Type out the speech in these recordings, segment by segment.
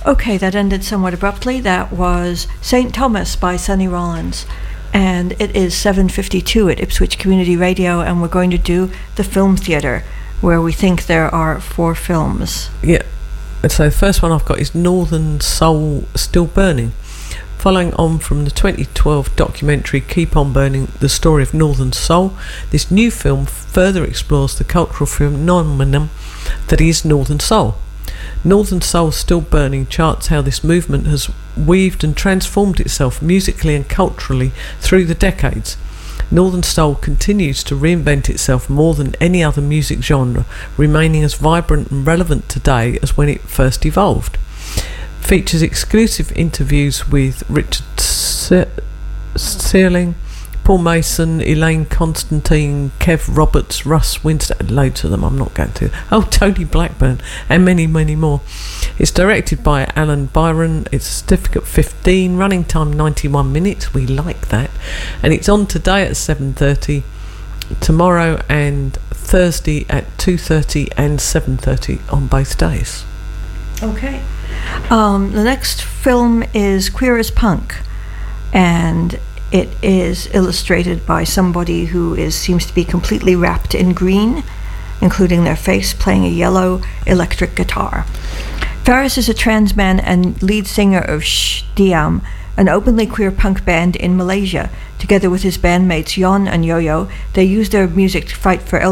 Okay, that ended somewhat abruptly. That was St. Thomas by Sonny Rollins. And it is 7:52 at Ipswich Community Radio, and we're going to do the film theatre, where we think there are 4 films. Yeah. So the first one I've got is Northern Soul Still Burning. Following on from the 2012 documentary Keep On Burning, the story of Northern Soul, this new film further explores the cultural phenomenon that is Northern Soul. Northern Soul Still Burning charts how this movement has weaved and transformed itself musically and culturally through the decades. Northern Soul continues to reinvent itself more than any other music genre, remaining as vibrant and relevant today as when it first evolved. Features exclusive interviews with Richard Searling, Paul Mason, Elaine Constantine, Kev Roberts, Russ Winstead, loads of them, I'm not going to. Oh, Tony Blackburn, and many, many more. It's directed by Alan Byron. It's certificate 15, running time 91 minutes. We like that. And it's on today at 7:30, tomorrow and Thursday at 2:30 and 7:30 on both days. Okay. The next film is Queer as Punk, and it is illustrated by somebody who seems to be completely wrapped in green, including their face, playing a yellow electric guitar. Faris is a trans man and lead singer of Shh Diam, an openly queer punk band in Malaysia. Together with his bandmates Yon and Yo-Yo, they use their music to fight for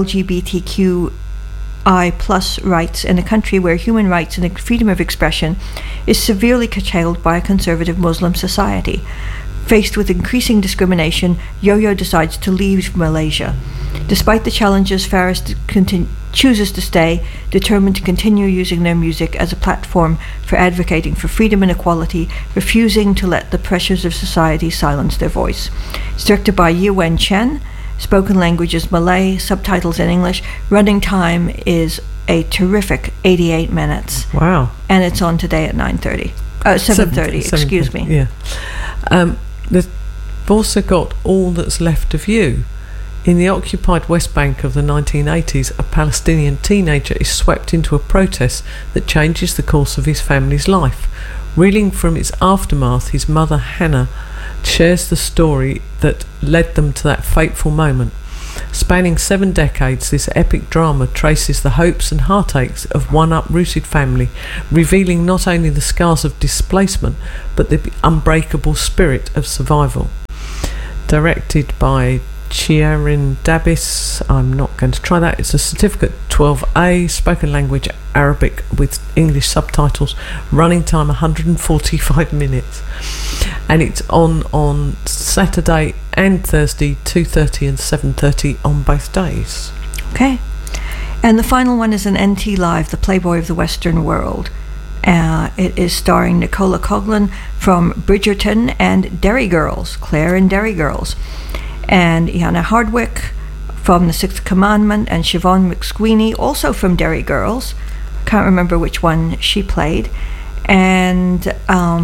LGBTQI+ rights in a country where human rights and freedom of expression is severely curtailed by a conservative Muslim society. Faced with increasing discrimination, Yo-Yo decides to leave Malaysia. Despite the challenges, Faris chooses to stay, determined to continue using their music as a platform for advocating for freedom and equality, refusing to let the pressures of society silence their voice. It's directed by Yi Wen Chen. Spoken language is Malay, subtitles in English. Running time is a terrific 88 minutes. Wow. And it's on today at 7:30, excuse me. Yeah. They've also got All That's Left of You. In the occupied West Bank of the 1980s, a Palestinian teenager is swept into a protest that changes the course of his family's life. Reeling from its aftermath, his mother, Hannah, shares the story that led them to that fateful moment. Spanning 7 decades, this epic drama traces the hopes and heartaches of one uprooted family, revealing not only the scars of displacement, but the unbreakable spirit of survival. Directed by Chiarin Dabis. I'm not going to try that. It's a certificate 12A, spoken language Arabic with English subtitles, running time 145 minutes. And it's on Saturday and Thursday, 2:30 and 7:30 on both days. Okay. And the final one is an NT Live, The Playboy of the Western World. It is starring Nicola Coughlan from Bridgerton and Derry Girls, Claire and Derry Girls, and Iana Hardwick from The Sixth Commandment, and Siobhan McSweeney, also from Derry Girls. I can't remember which one she played. And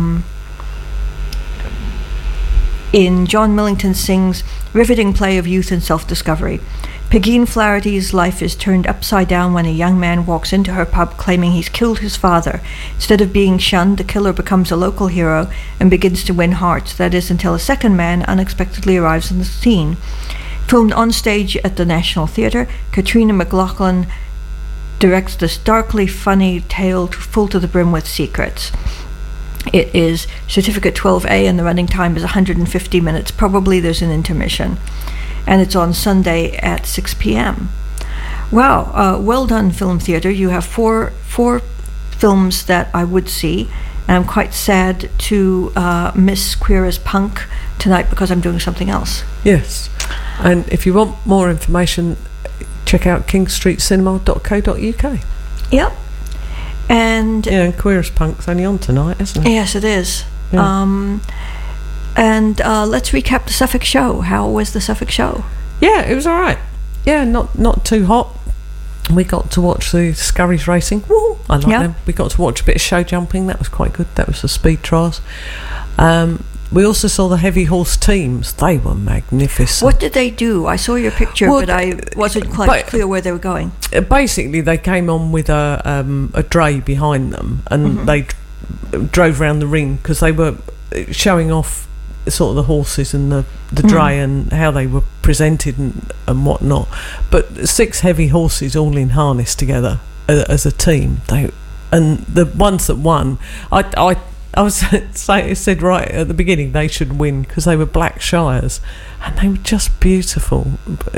in John Millington Synge's riveting play of youth and self-discovery. Pegeen Flaherty's life is turned upside down when a young man walks into her pub claiming he's killed his father. Instead of being shunned, the killer becomes a local hero and begins to win hearts. That is, until a second man unexpectedly arrives on the scene. Filmed on stage at the National Theatre, Katrina McLaughlin directs this darkly funny tale full to the brim with secrets. It is certificate 12A and the running time is 150 minutes. Probably there's an intermission. And it's on Sunday at 6 p.m. Wow, well done, Film Theatre. You have four films that I would see, and I'm quite sad to miss Queer as Punk tonight because I'm doing something else. Yes, and if you want more information, check out kingstreetcinema.co.uk. Yep. And Queer as Punk's only on tonight, isn't it? Yes, it is. Yeah. And let's recap the Suffolk show. How was the Suffolk show? Yeah, it was all right. Yeah, not too hot. We got to watch the Scurries racing. Woo! I like them. We got to watch a bit of show jumping. That was quite good. That was the speed trials. We also saw the heavy horse teams. They were magnificent. What did they do? I saw your picture, but I wasn't quite clear where they were going. Basically, they came on with a dray behind them, and they drove around the ring because they were showing off sort of the horses and the dray and how they were presented and whatnot. But 6 heavy horses all in harness together as a team. And the ones that won, I was said right at the beginning they should win because they were black Shires and they were just beautiful,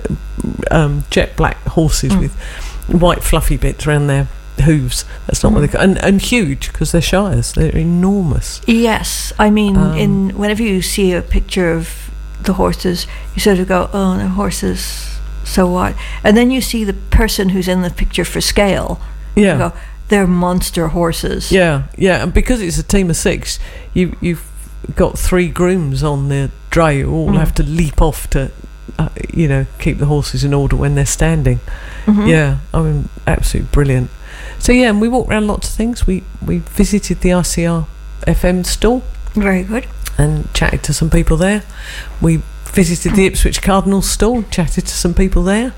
jet black horses with white fluffy bits around their hooves. That's not what they call, and huge because they're Shires. They're enormous. Yes, I mean, whenever you see a picture of the horses, you sort of go, "Oh, the horses, so what?" And then you see the person who's in the picture for scale. Yeah, you go, they're monster horses. Yeah, and because it's a team of 6, you've got 3 grooms on the dray who all have to leap off to, keep the horses in order when they're standing. Yeah, I mean, absolutely brilliant. So yeah, and we walked around lots of things. We visited the ICR FM stall. Very good. And chatted to some people there. We visited the Ipswich Cardinals stall, chatted to some people there.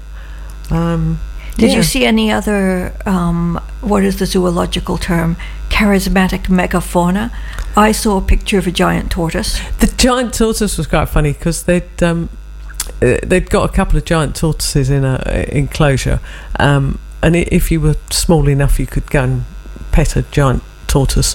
Did you see any other, what is the zoological term, charismatic megafauna? I saw a picture of a giant tortoise. The giant tortoise was quite funny because they'd got a couple of giant tortoises in a enclosure, and if you were small enough you could go and pet a giant tortoise.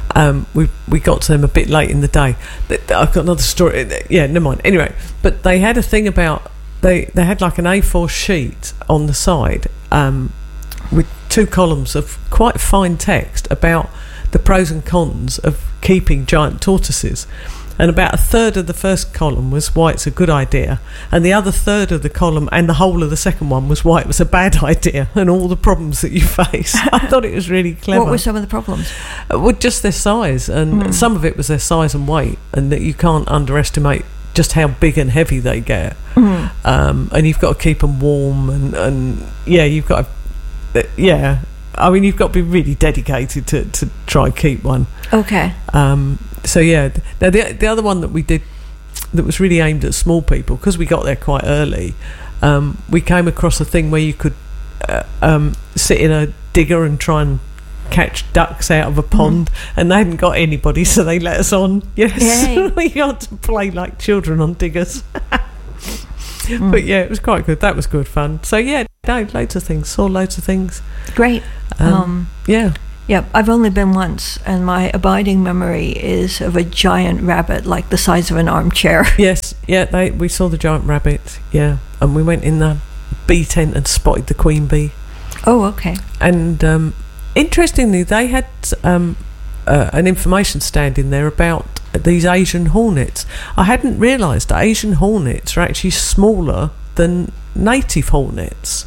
We got to them a bit late in the day. I've got another story. Yeah, never mind. Anyway, but they had a thing about they had like an A4 sheet on the side with 2 columns of quite fine text about the pros and cons of keeping giant tortoises. And about a third of the first column was why it's a good idea, and the other third of the column and the whole of the second one was why it was a bad idea and all the problems that you face. I thought it was really clever. What were some of the problems? Well, just their size, and some of it was their size and weight, and that you can't underestimate just how big and heavy they get. And you've got to keep them warm, and you've got to, I mean, you've got to be really dedicated to try and keep one. Okay. So yeah, now the other one that we did that was really aimed at small people, because we got there quite early, we came across a thing where you could sit in a digger and try and catch ducks out of a pond, and they hadn't got anybody, so they let us on. Yes, we got to play like children on diggers. But yeah, it was quite good. That was good fun. So yeah, loads of things. Saw loads of things. Great. Yeah, I've only been once, and my abiding memory is of a giant rabbit, like the size of an armchair. Yes, yeah, we saw the giant rabbit, yeah, and we went in the bee tent and spotted the queen bee. Oh, okay. And interestingly, they had an information stand in there about these Asian hornets. I hadn't realised that Asian hornets are actually smaller than native hornets.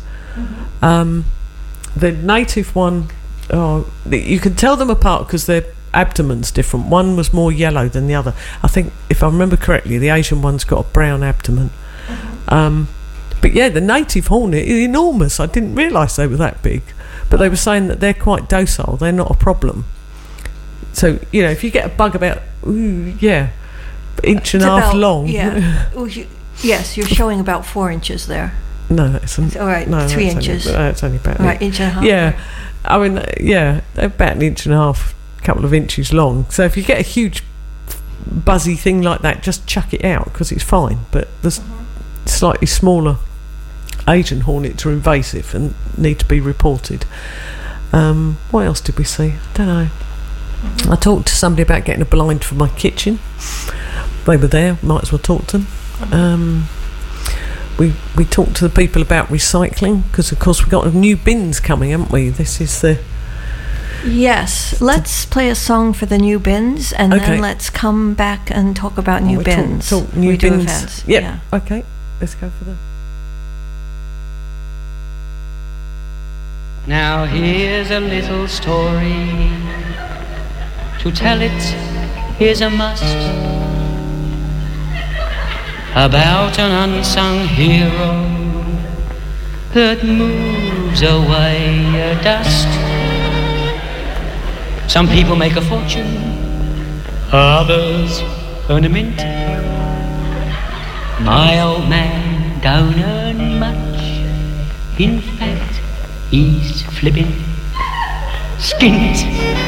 The native one... Oh, you can tell them apart because their abdomen's different. One was more yellow than the other. I think, if I remember correctly, the Asian one's got a brown abdomen. But yeah, the native hornet is enormous. I didn't realise they were that big. But they were saying that they're quite docile. They're not a problem. So, if you get a bug about, inch and a half long. Yeah. Yes, you're showing about 4 inches there. No, it's all right. No, 3 inches. It's only about inch and a half. Yeah. I mean, they're about 1.5 inches, a couple of inches long. So if you get a huge buzzy thing like that, just chuck it out because it's fine. But the slightly smaller Asian hornets are invasive and need to be reported. What else did we see? I don't know. I talked to somebody about getting a blind for my kitchen. They were there. Might as well talk to them. We talked to the people about recycling because, of course, we've got new bins coming, haven't we? This is the... Yes. Let's play a song for the new bins, and then let's come back and talk about new bins. Talk new bins. Events. Yep. Yeah. Okay. Let's go for that. Now here's a little story. To tell it is a must. About an unsung hero that moves away a dust. Some people make a fortune, others earn a mint. My old man don't earn much. In fact, he's flipping skint.